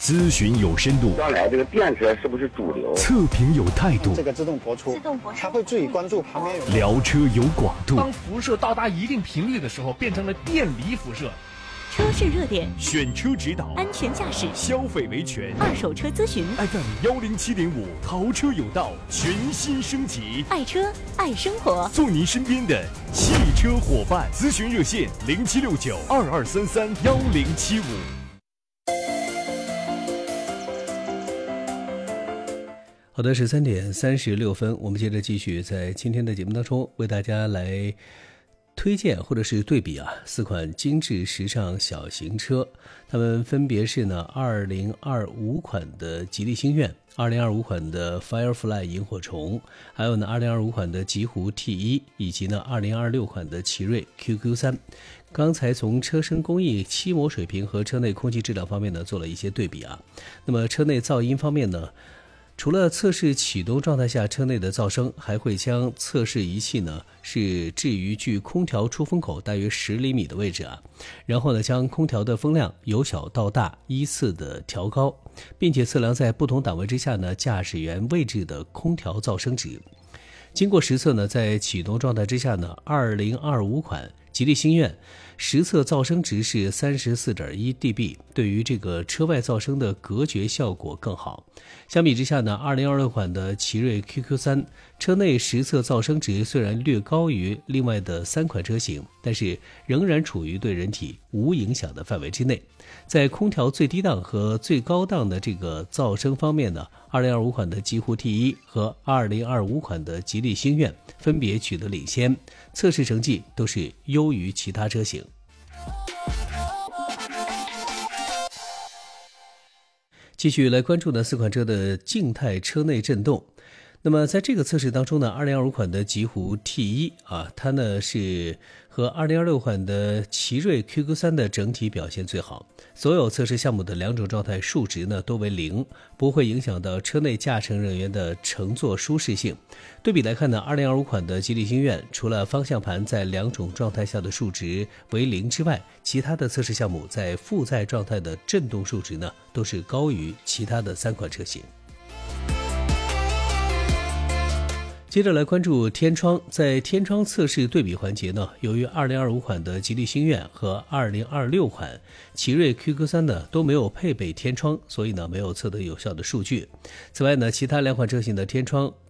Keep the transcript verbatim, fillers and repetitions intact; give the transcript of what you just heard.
咨询有深度， 将来这个电车是不是主流？ 测评有态度， 这个自动播出， 自动播出， 它会注意关注旁边有。 聊车有广度。 当辐射到达一定频率的时候，变成了电离辐射。 车市热点， 选车指导， 安全驾驶， 消费维权， 二手车咨询。 F M 幺零七点五，淘车有道，全新升级。 爱车爱生活， 做您身边的汽车伙伴。咨询热线零七六九二二三三幺零七五。 好的，十三点三十六分，我们接着继续在今天的节目当中为大家来推荐或者是对比啊四款精致时尚小型车，它们分别是呢二零二五款的吉利星愿，二零二五款的 Firefly 萤火虫，还有呢二零二五款的极狐 T 一，以及呢二零二六款的奇瑞 Q Q 三。刚才从车身工艺、漆膜水平和车内空气质量方面呢做了一些对比啊。那么车内噪音方面呢，除了测试启动状态下车内的噪声，还会将测试仪器呢是置于距空调出风口大约十厘米的位置啊，然后呢将空调的风量由小到大依次的调高，并且测量在不同档位之下呢驾驶员位置的空调噪声值。经过实测呢，在启动状态之下呢，二零二五款吉利星愿实测噪声值是 三十四点一 D B， 对于这个车外噪声的隔绝效果更好。相比之下呢，二零二六款的奇瑞 Q Q 三 车内实测噪声值虽然略高于另外的三款车型，但是仍然处于对人体无影响的范围之内。在空调最低档和最高档的这个噪声方面呢，二零二五款的极狐 T 一 和二零二五款的吉利星愿分别取得领先，测试成绩都是优于其他车型。继续来关注呢四款车的静态车内震动。那么在这个测试当中呢，二零二五款的极狐 T 一 啊，它呢是和二零二六款的奇瑞 Q Q 三 的整体表现最好，所有测试项目的两种状态数值呢都为零，不会影响到车内驾乘人员的乘坐舒适性。对比来看呢，二零二五款的吉利星愿除了方向盘在两种状态下的数值为零之外，其他的测试项目在负载状态的震动数值呢都是高于其他的三款车型。接着来关注天窗，在天窗测试对比环节呢，由于二零二五款的吉利星愿和二零二六款奇瑞 Q Q 三 呢都没有配备天窗，所以呢没有测得有效的数据。此外呢，其他两款车型的天窗